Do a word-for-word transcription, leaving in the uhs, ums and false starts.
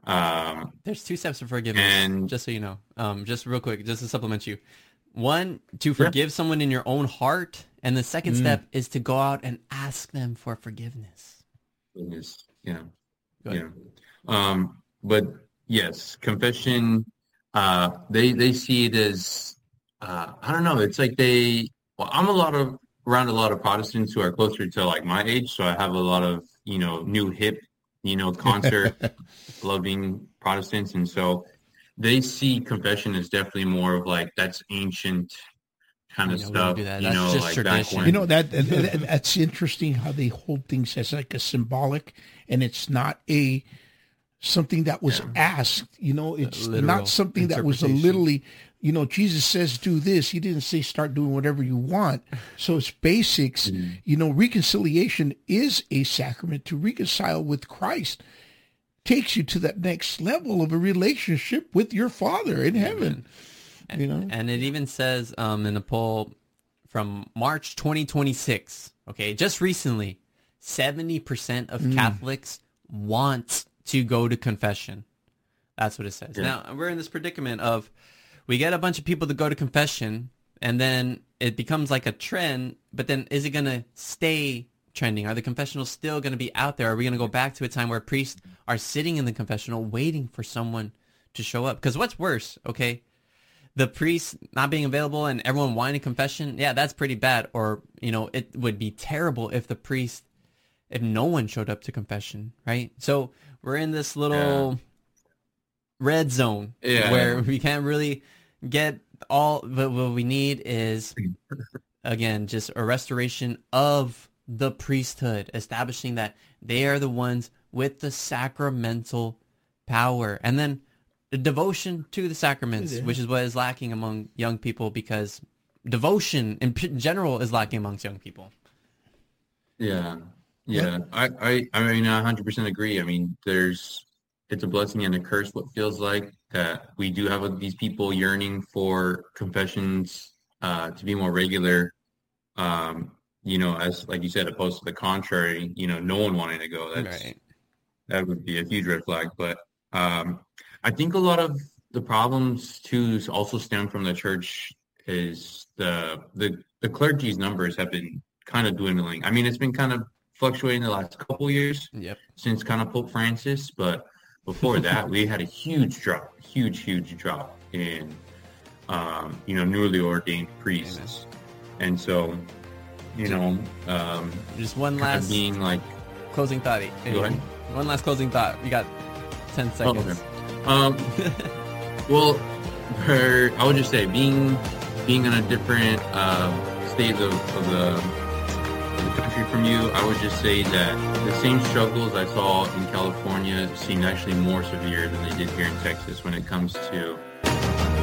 Um, There's two steps for forgiveness, and just so you know. Um, just real quick, just to supplement you. One, to yeah, forgive someone in your own heart, and the second Mm. step is to go out and ask them for forgiveness. goodness, yeah, Go yeah. ahead. Um, but yes, confession. Uh, they they see it as uh, I don't know. It's like they. Well, I'm a lot of around a lot of Protestants who are closer to like my age, so I have a lot of you know new hip, you know, concert loving Protestants, and so they see confession as definitely more of like that's ancient kind You of know, we don't stuff, do that. you That's know, just like back tradition. when. You know that, that that- that's interesting how they hold things as like a symbolic, and it's not a something that was Yeah. asked. You know, it's Literal not something that was a interpretation. literally. You know, Jesus says do this. He didn't say start doing whatever you want. So it's basics. Mhm. You know, reconciliation is a sacrament. To reconcile with Christ takes you to that next level of a relationship with your Father in heaven. You know, And it even says um, in a poll from March twenty twenty-six, okay, just recently, seventy percent of Catholics want to go to confession. That's what it says. Yeah. Now, we're in this predicament of we get a bunch of people to go to confession, and then it becomes like a trend, but then is it going to stay trending? Are the confessionals still going to be out there? Are we going to go back to a time where priests are sitting in the confessional waiting for someone to show up? Because what's worse, okay? The priest not being available and everyone wanting confession, yeah, that's pretty bad. Or, you know, it would be terrible if the priest, if no one showed up to confession, right? So we're in this little red zone Yeah. where we can't really get all, but what we need is, again, just a restoration of the priesthood, establishing that they are the ones with the sacramental power. And then the devotion to the sacraments, Yeah. which is what is lacking among young people, because devotion in p- general is lacking amongst young people. Yeah, yeah. I, I, I mean, I one hundred percent agree. I mean, there's, it's a blessing and a curse, what feels like that we do have these people yearning for confessions uh, to be more regular. Um, you know, as like you said, opposed to the contrary, you know, no one wanting to go. That's Right. that would be a huge red flag. But um, I think a lot of the problems too also stem from the church is the the the clergy's numbers have been kind of dwindling. I mean, it's been kind of fluctuating the last couple years Yep. since kind of Pope Francis, but before that, we had a huge drop, huge, huge drop in um, you know newly ordained priests, and so you know um, Just one kind of last being like closing thought. Go ahead. One last closing thought. You got ten oh, seconds. okay. um, well, for, I would just say being being in a different uh, state of, of the of the country from you, I would just say that the same struggles I saw in California seem actually more severe than they did here in Texas when it comes to